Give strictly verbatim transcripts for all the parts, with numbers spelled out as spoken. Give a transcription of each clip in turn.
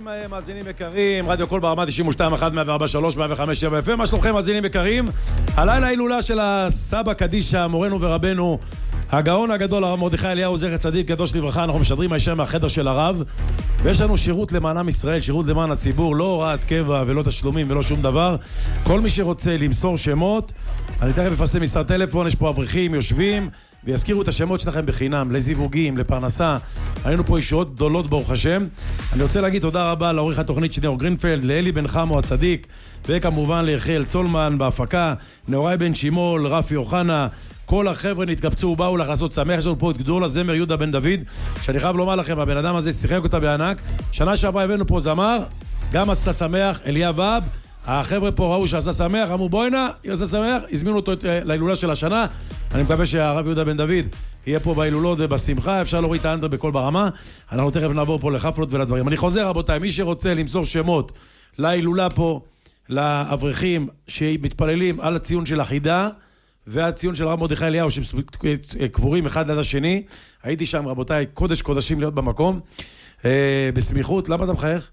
מאזינים יקרים, רדיו קול ברמה תשעים ושתיים אחת מאה וארבע שלוש מאה וחמש שבע אף אם. מה שלומכם מאזינים יקרים? הלילה ההילולה של הסבא קדישה, מורנו ורבנו הגאון הגדול הרב מרדכי אליהו זכר צדיק קדוש לברכה. אנחנו משדרים הישר מהחדר של הרב, ויש לנו שירות למען עם ישראל, שירות למען הציבור, לא הוראת קבע ולא תשלומים ולא שום דבר. כל מי שרוצה למסור שמות, אני תכף אפרסם מספר טלפון, יש פה אברכים יושבים ויזכירו את השמות שלכם בחינם, לזיווגים, לפרנסה. היינו פה ישועות גדולות ברוך השם. אני רוצה להגיד תודה רבה לעורך התוכנית שניר גרינפלד, לאלי בן חמו הצדיק, וכמובן ליחיאל צולמן בהפקה, נאורי בן שימול, רפי אוחנה. כל החבר'ה נתקבצו ובאו לך לעשות שמח. יש לנו פה את גדול הזמר יהודה בן דוד, שאני חייב לומר לכם, הבן אדם הזה שיחק אותה בענק. שנה שעברה הבאנו פה זמר, גם עשה שמח, אליה ואב. החבר'ה פה ראו שעשה שמח, אמרו בואי נא, יעשה שמח, הזמינו אותו להילולה של השנה. אני מקווה שהרב יהודה בן דוד יהיה פה בהילולות ובשמחה, אפשר להוריד את האנדר בכל ברמה. אנחנו תכף נעבור פה לחפלות ולדברים. אני חוזר רבותיי, מי שרוצה למסור שמות להילולה פה, לאברכים שמתפללים על הציון של החידה, והציון של הרב מרדכי אליהו שקבורים אחד ליד השני. הייתי שם רבותיי, קודש קודשים להיות במקום, בסמיכות. למה אתה מחייך?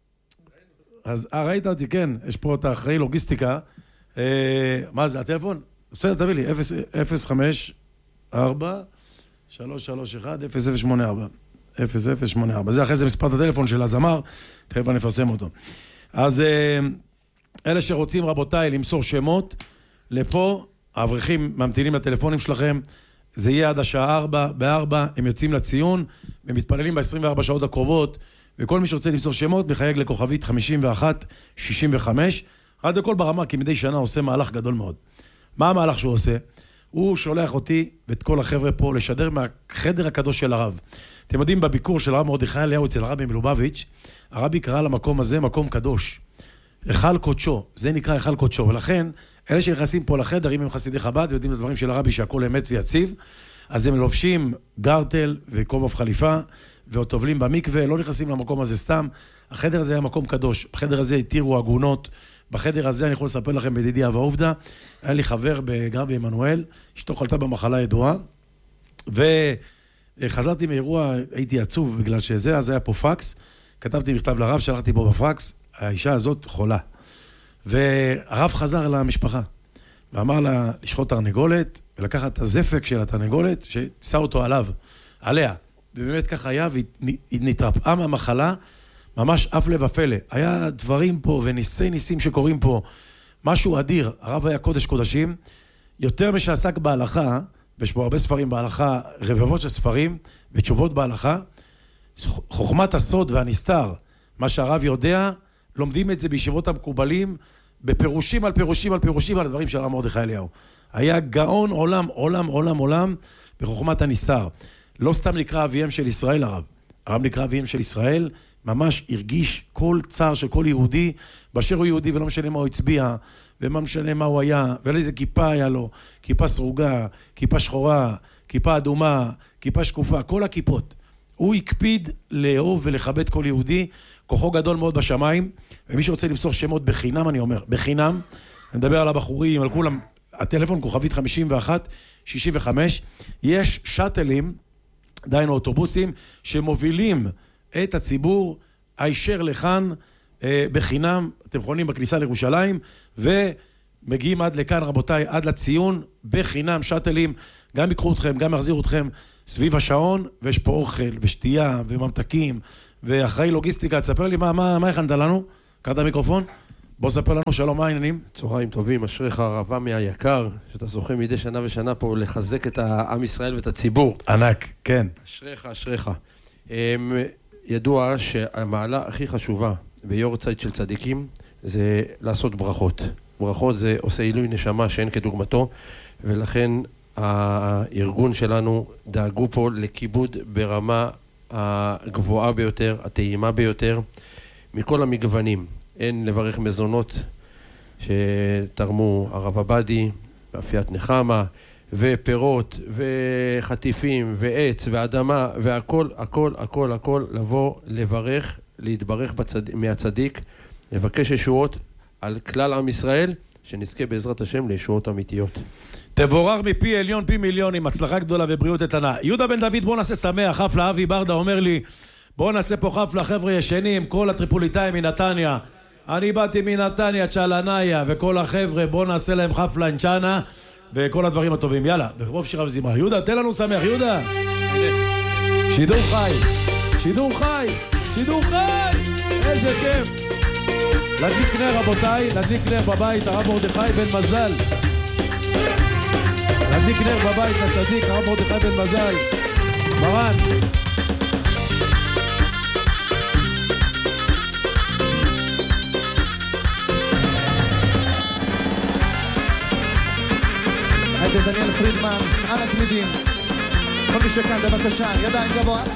אז אה, ראית אותי, כן, יש פה את האחראי לוגיסטיקה. אה, מה זה, הטלפון? בסדר, תביא לי, אפס חמש ארבע שלוש שלוש אחת אפס אפס שמונה ארבע אפס אפס שמונה ארבע. זה אחרי זה מספר הטלפון של הזמר, תכף אני אפרסם אותו. אז אה, אלה שרוצים רבותיי למסור שמות, לפה, האברכים ממתינים לטלפונים שלכם, זה יהיה עד השעה ארבע, בארבע הם יוצאים לציון, הם מתפללים ב-עשרים וארבע שעות הקרובות, וכל מי שרוצה למסור שמות מחייג לכוכבית חמישים ואחת שישים וחמש. רדיו קול ברמה כמדי שנה עושה מהלך גדול מאוד. מה המהלך שהוא עושה? הוא שולח אותי ואת כל החבר'ה פה לשדר מהחדר הקדוש של הרב. אתם יודעים, בביקור של הרב מרדכי אליהו אצל הרבי מלובביץ', הרבי קרא למקום הזה מקום קדוש, היכל קודשו. זה נקרא היכל קודשו, ולכן אלה שנכנסים פה לחדר, אם הם חסידי חב"ד ויודעים את הדברים של הרבי שהכל אמת ויציב, אז הם לובשים גרטל וכובע חליפה וטובלים במקווה, לא נכנסים למקום הזה סתם. החדר הזה היה מקום קדוש, בחדר הזה התירו עגונות. בחדר הזה אני יכול לספר לכם בידידי אבא עובדה, היה לי חבר בגרב עמנואל, אשתו חלתה במחלה ידועה, וחזרתי מאירוע, הייתי עצוב בגלל שזה, אז היה פה פקס, כתבתי מכתב לרב, שלחתי פה בפקס, האישה הזאת חולה. והרב חזר למשפחה, ואמר לה לשחוט תרנגולת, ולקחת את הזפק של התרנגולת, ששא אותו עליו, עליה. ובאמת כך היה, והיא נתרפאה מהמחלה, ממש אף לב הפלא. היה דברים פה וניסי ניסים שקורים פה, משהו אדיר. הרב היה קודש קודשים, יותר משעסק בהלכה, ויש פה הרבה ספרים בהלכה, רבבות של ספרים ותשובות בהלכה, חוכמת הסוד והנסתר, מה שהרב יודע, לומדים את זה בישיבות המקובלים, בפירושים על פירושים על פירושים על הדברים של הרב מרדכי אליהו. היה גאון עולם, עולם, עולם, עולם, בחוכמת הנסתר. לא סתם נקרא אביהם של ישראל הרב. הרב נקרא אביהם של ישראל, ממש הרגיש כל צער של כל יהודי, באשר הוא יהודי ולא משנה מה הוא הצביע, ומה משנה מה הוא היה, ואיזה כיפה היה לו, כיפה סרוגה, כיפה שחורה, כיפה אדומה, כיפה שקופה, כל הכיפות. הוא הקפיד לאהוב ולכבד כל יהודי, כוחו גדול מאוד בשמיים, ומי שרוצה למסור שמות בחינם, אני אומר, בחינם, אני מדבר על הבחורים, על כולם, הטלפון כוכבית חמישים ואחת שישים וחמש, יש שטלים, דיינו אוטובוסים, שמובילים את הציבור הישר לכאן אה, בחינם. אתם יכולים בכניסה לירושלים, ומגיעים עד לכאן רבותיי, עד לציון, בחינם, שטלים, גם יקחו אתכם, גם יחזירו אתכם סביב השעון, ויש פה אוכל ושתייה וממתקים, ואחראי לוגיסטיקה. תספר לי מה, מה, מה הכנת לנו? קראת המיקרופון? בוא ספר לנו, שלום, מה העניינים? צהריים טובים, אשריך הרב עמי היקר, שאתה זוכה מדי שנה ושנה פה לחזק את העם ישראל ואת הציבור. ענק, כן. אשריך, אשריך. ידוע שהמעלה הכי חשובה ביורצייט של צדיקים זה לעשות ברכות. ברכות זה עושה עילוי נשמה שאין כדוגמתו, ולכן הארגון שלנו דאגו פה לכיבוד ברמה הגבוהה ביותר, הטעימה ביותר, מכל המגוונים. אין לברך מזונות שתרמו הרב עבדי, באפיית נחמה, ופירות, וחטיפים, ועץ, ואדמה, והכל, הכל, הכל, הכל, לבוא, לברך, להתברך בצד... מהצדיק, לבקש ישועות על כלל עם ישראל, שנזכה בעזרת השם לישועות אמיתיות. תבורך מפי עליון, פי מיליון, עם הצלחה גדולה ובריאות איתנה. יהודה בן דוד, בוא נעשה שמח. אף לאבי ברדה אומר לי, בואו נעשה פה חפלה, חבר'ה ישנים, כל הטריפוליטאים מנתניה. אני באתי מנתניה, צ'לניה, וכל החבר'ה, בואו נעשה להם חפלה אינצ'אנה, וכל הדברים הטובים. יאללה, ברוב שירה וזמרה. יהודה, תן לנו שמח, יהודה. שידור חי, שידור חי, שידור חי, איזה כיף. להדליק נר רבותיי, להדליק נר בבית, הרב מרדכי בן מזל. להדליק נר בבית לצדיק, הרב מרדכי בן מזל. מרן. דניאל פרידמן, על הקלידים. כל מי שכאן בבקשה, ידיים גבוה.